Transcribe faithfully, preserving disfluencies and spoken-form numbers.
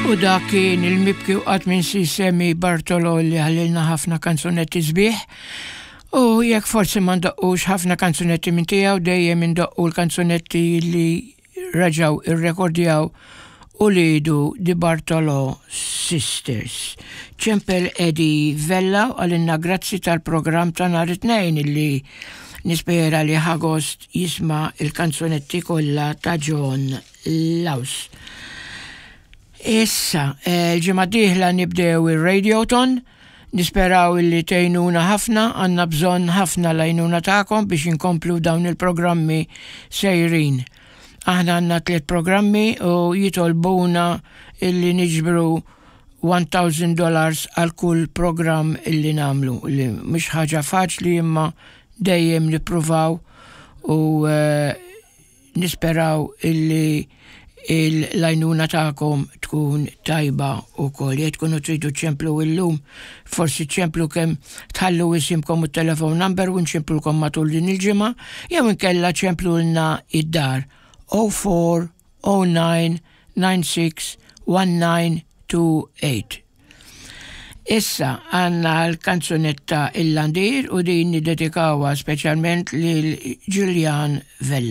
U dak kien il-mibki waqt minn si Semi Bartolo li ħallilna ħafna kanzunetti sbieħ. U jekk forsi ma ndoqqux ħafna kanzunetti minn tiegħu dejjem indoqqu l-kanzunetti li raġaw irrekordjaw u lidu Di Bartolo Sisters. Ċempel Edi Vella għalinna grazzi tal-programm ta' nhar it-tnejn illi nispera li ħagost jisma' il-kanzunetti kollha ta' John Laws. Issa, l-ġimgħa d-dieħla nibdew ir-Radioton, nisperaw illi tgħinuna ħafna, għandna bżonn ħafna l-għajnuna tagħkom biex inkomplu dawn il-programmi sejrin. Aħna għandna tliet programmi u jitolbuna illi niġbru one thousand dollars għal kull programm illi namlu, li mhux ħaġa faċli imma dejjem nippruvaw u uh, nisperaw illi il-lajnuna ta'kom tkun tajba u kol. Jek tkunu tridu ċemplu il-lum, forsi ċemplu kem tħallu isimkom u telefon number u nċemplu kom matul din il-ġimma, jew nkella ċemplu l-na id-dar zero four zero nine nine six one nine two eight. Issa għanna l-kanzunetta Il-Landir u din dedikawa specialment lil Julian Vella.